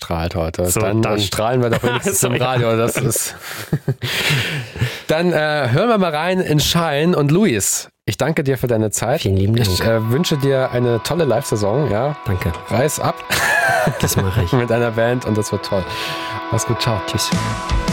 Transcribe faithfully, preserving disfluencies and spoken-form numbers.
gestrahlt heute. So, dann, dann. dann strahlen wir doch wenigstens im Radio. Das ist dann äh, hören wir mal rein in Shine. Und Luis, ich danke dir für deine Zeit. Vielen lieben Dank. Ich äh, wünsche dir eine tolle Live-Saison. Ja? Danke. Reiß ab. Das mache ich. Mit einer Band und das wird toll. Mach's gut. Ciao. Tschüss.